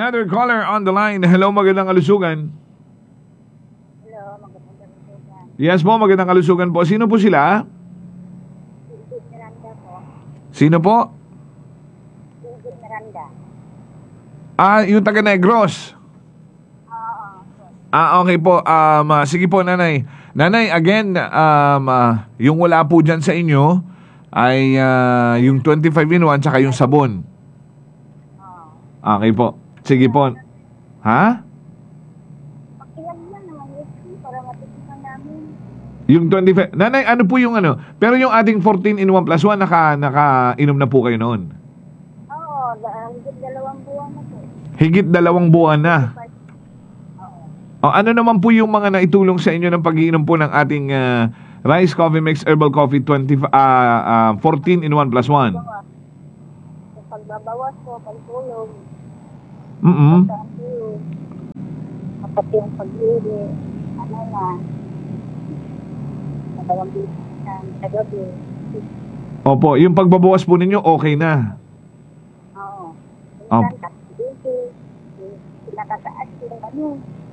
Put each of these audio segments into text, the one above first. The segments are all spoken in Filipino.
Another caller on the line. Hello, magandang kalusugan. Hello, magandang kalusugan. Yes po, magandang kalusugan po. Sino po sila? Igit Miranda po. Sino po? Igit Miranda. Yung taga Negros. Oo. Okay po. Sige po, nanay. Nanay, again, yung wala po dyan sa inyo ay yung 25-in-1 tsaka yung sabon. Oo. Okay po. Sige po. Ha? Pakiyag yan naman yun para matikiman namin. Yung 25. Nanay, ano po yung ano? Pero yung ating 14-in-1 plus 1, naka-inom na po kayo noon. Oo, higit 2 buwan na po. Higit 2 buwan na. Oo. Ano naman po yung mga naitulong sa inyo ng pag-iinom po ng ating Rice Coffee Mix Herbal Coffee 14-in-1 plus 1? Yung pagbabawas po, pagtulog, pagtulog, kapag yung pag-iwi, ano na, dalawang bisis na sa gabi. Opo, yung pagbabawas po ninyo okay na. Oo. Oh. Minsan, bisis, pinakataas yung ano,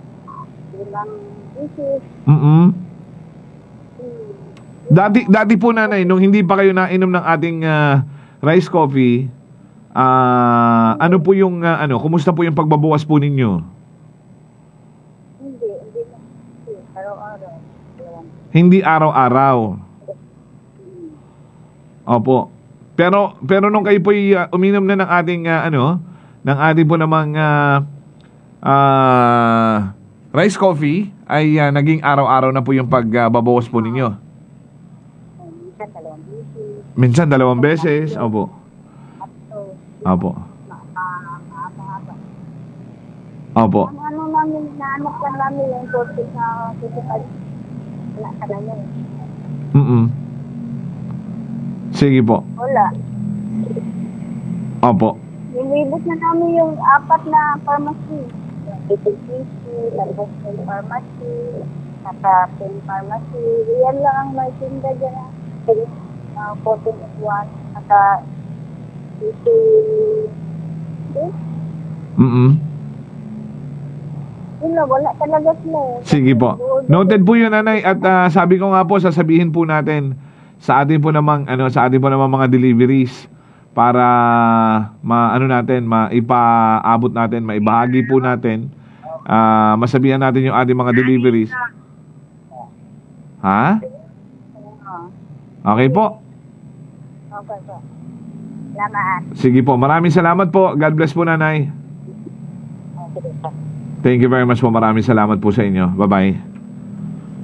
5 bisis. Dati po nanay, nung hindi pa kayo nainom ng ating rice coffee, ano po yung kumusta po yung pagbabawas po ninyo? Hindi na. Araw-araw. Hindi araw-araw. Opo. Pero nung kayo po uminom na ng ating ng ating po namang rice coffee ay naging araw-araw na po yung pagbabawas po ninyo. Minsan 2 bisis. Minsan 2 beses. Opo. Opo. Mahaba. Opo. Ang ano namin, naanok lang namin yung tortis na physical. Wala ka namin. Sige po. Wala. Opo. Nilibot na namin yung 4 na pharmacy. PTCC, Largoston Pharmacy, saka Pen Pharmacy. Yan lang ang may tinda dyan. 14-in-1, saka PT. Wala talaga sila. Sige po. Noted po yun, nanay. At sabi ko nga po, sasabihin po natin sa ating po namang mga deliveries para maipaabot natin, maibahagi po natin, masabihan natin yung ating mga deliveries. Ha? Okay po. Okay po. Salamat. Sige po. Maraming salamat po. God bless po, nanay. Okay po. Thank you very much po. Maraming salamat po sa inyo. Bye-bye.